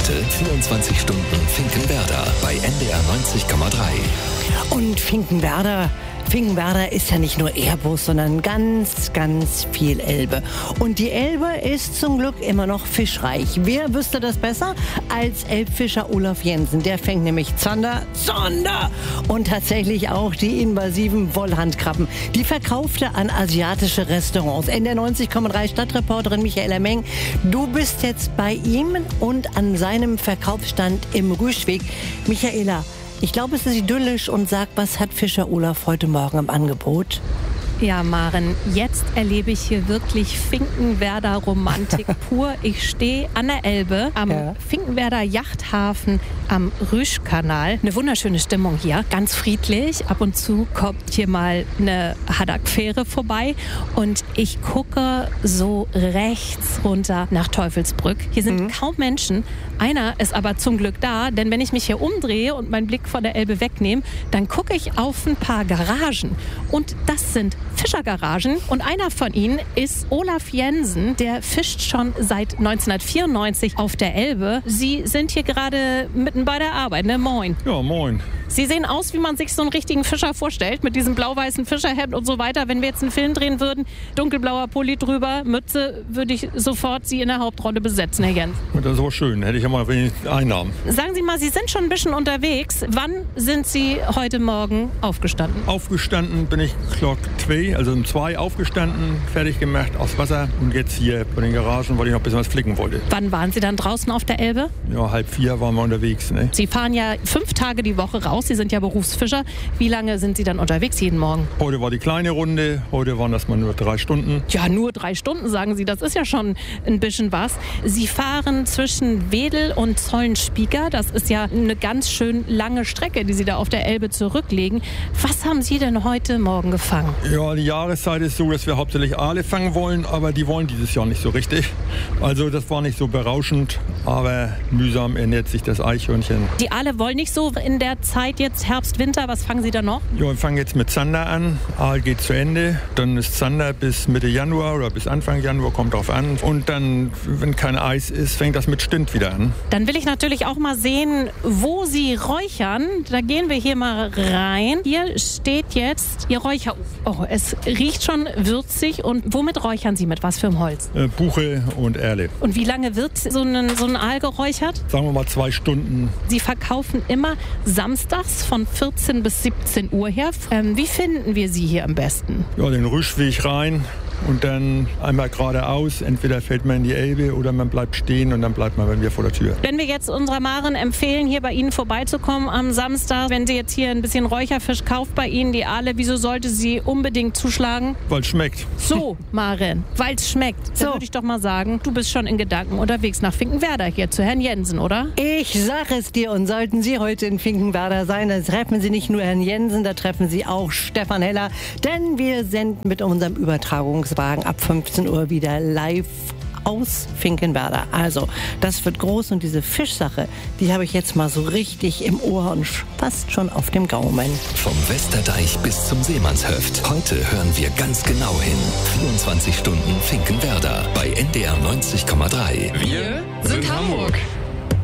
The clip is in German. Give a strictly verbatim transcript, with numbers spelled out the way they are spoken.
Heute vierundzwanzig Stunden Finkenwerder bei N D R neunzig Komma drei. Und Finkenwerder, Finkenwerder ist ja nicht nur Airbus, sondern ganz, ganz viel Elbe. Und die Elbe ist zum Glück immer noch fischreich. Wer wüsste das besser als Elbfischer Olaf Jensen? Der fängt nämlich Zander, Zander und tatsächlich auch die invasiven Wollhandkrabben. Die verkauft er an asiatische Restaurants. N D R neunzig Komma drei Stadtreporterin Michaela Meng. Du bist jetzt bei ihm und an seinem Verkaufsstand im Rüschweg. Michaela, ich glaube, es ist idyllisch, und sag, was hat Fischer Olaf heute Morgen im Angebot? Ja, Maren, jetzt erlebe ich hier wirklich Finkenwerder Romantik pur. Ich stehe an der Elbe am ja. Finkenwerder Yachthafen am Rüschkanal. Eine wunderschöne Stimmung hier, ganz friedlich. Ab und zu kommt hier mal eine Haddock-Fähre vorbei und ich gucke so rechts runter nach Teufelsbrück. Hier sind mhm. kaum Menschen. Einer ist aber zum Glück da, denn wenn ich mich hier umdrehe und meinen Blick von der Elbe wegnehme, dann gucke ich auf ein paar Garagen. Und das sind Fischergaragen, und einer von ihnen ist Olaf Jensen. Der fischt schon seit neunzehnhundertvierundneunzig auf der Elbe. Sie sind hier gerade mitten bei der Arbeit, ne? Moin. Ja, moin. Sie sehen aus, wie man sich so einen richtigen Fischer vorstellt, mit diesem blau-weißen Fischerhemd und so weiter. Wenn wir jetzt einen Film drehen würden, dunkelblauer Pulli drüber, Mütze, würde ich sofort Sie in der Hauptrolle besetzen, Herr Jensen. Das ist aber schön, hätte ich ja mal wenig Einnahmen. Sagen Sie mal, Sie sind schon ein bisschen unterwegs. Wann sind Sie heute Morgen aufgestanden? Aufgestanden bin ich Glock zwei, also um zwei aufgestanden, fertig gemacht aus Wasser, und jetzt hier bei den Garagen, weil ich noch ein bisschen was flicken wollte. Wann waren Sie dann draußen auf der Elbe? Ja, halb vier waren wir unterwegs. Ne? Sie fahren ja fünf Tage die Woche raus. Sie sind ja Berufsfischer. Wie lange sind Sie dann unterwegs jeden Morgen? Heute war die kleine Runde, heute waren das mal nur drei Stunden. Ja, nur drei Stunden, sagen Sie, das ist ja schon ein bisschen was. Sie fahren zwischen Wedel und Zollenspieker. Das ist ja eine ganz schön lange Strecke, die Sie da auf der Elbe zurücklegen. Was haben Sie denn heute Morgen gefangen? Ja, die Jahreszeit ist so, dass wir hauptsächlich Aale fangen wollen, aber die wollen dieses Jahr nicht so richtig. Also das war nicht so berauschend, aber mühsam ernährt sich das Eichhörnchen. Die Aale wollen nicht so in der Zeit jetzt Herbst, Winter. Was fangen Sie da noch? Ja, wir fangen jetzt mit Zander an. Aal geht zu Ende. Dann ist Zander bis Mitte Januar oder bis Anfang Januar, kommt drauf an. Und dann, wenn kein Eis ist, fängt das mit Stint wieder an. Dann will ich natürlich auch mal sehen, wo Sie räuchern. Da gehen wir hier mal rein. Hier steht jetzt Ihr Räucherofen. Oh, es riecht schon würzig. Und womit räuchern Sie? Mit was für einem Holz? Äh, Buche und Erle. Und wie lange wird so ein, so ein Aal geräuchert? Sagen wir mal zwei Stunden. Sie verkaufen immer samstags von vierzehn bis siebzehn Uhr her. Ähm, wie finden wir Sie hier am besten? Ja, den Rüschweg rein. Und dann einmal geradeaus, entweder fällt man in die Elbe oder man bleibt stehen und dann bleibt man bei mir vor der Tür. Wenn wir jetzt unserer Maren empfehlen, hier bei Ihnen vorbeizukommen am Samstag, wenn sie jetzt hier ein bisschen Räucherfisch kauft bei Ihnen, die Aale, wieso sollte sie unbedingt zuschlagen? Weil es schmeckt. So, Maren, weil es schmeckt. So. Dann würde ich doch mal sagen, du bist schon in Gedanken unterwegs nach Finkenwerder hier zu Herrn Jensen, oder? Ich sag es dir, und sollten Sie heute in Finkenwerder sein, dann treffen Sie nicht nur Herrn Jensen, da treffen Sie auch Stefan Heller, denn wir senden mit unserem Übertragungs ab fünfzehn Uhr wieder live aus Finkenwerder. Also, das wird groß, und diese Fischsache, die habe ich jetzt mal so richtig im Ohr und fast schon auf dem Gaumen. Vom Westerdeich bis zum Seemannshöft. Heute hören wir ganz genau hin. vierundzwanzig Stunden Finkenwerder bei N D R neunzig Komma drei. Wir sind Hamburg.